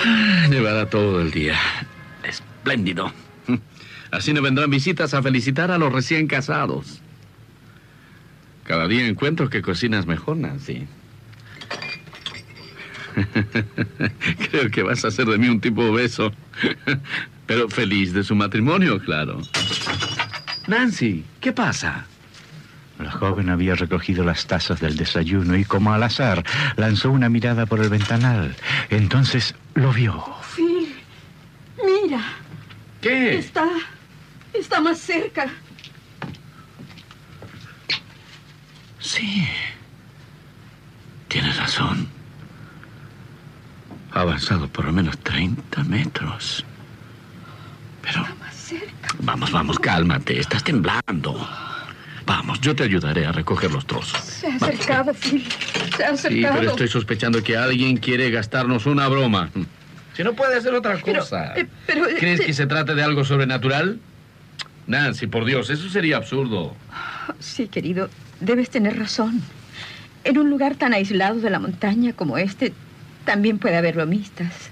Llevará todo el día. Espléndido. Así no vendrán visitas a felicitar a los recién casados. Cada día encuentro que cocinas mejor, Nancy. Creo que vas a hacer de mí un tipo obeso. Pero feliz de su matrimonio, claro. Nancy, ¿qué pasa? La joven había recogido las tazas del desayuno y, como al azar, lanzó una mirada por el ventanal. Entonces lo vio. Phil, mira. ¿Qué? Está más cerca. Sí. Tienes razón. Ha avanzado por lo menos 30 metros. Pero... Está más cerca. Vamos, cálmate. Estás temblando. Vamos, yo te ayudaré a recoger los trozos. Se ha acercado, Phil. Se ha acercado. Sí, pero estoy sospechando que alguien quiere gastarnos una broma. Si no puede hacer otra cosa. ¿Crees que se trata de algo sobrenatural? Nancy, por Dios, eso sería absurdo. Sí, querido, debes tener razón. En un lugar tan aislado de la montaña como este, también puede haber bromistas.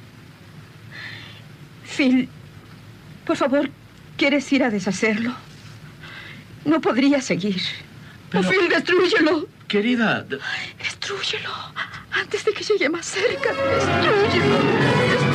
Phil, por favor, ¿quieres ir a deshacerlo? No podría seguir. Pero... Phil, destrúyelo. Querida... Destrúyelo. Antes de que llegue más cerca. Destrúyelo.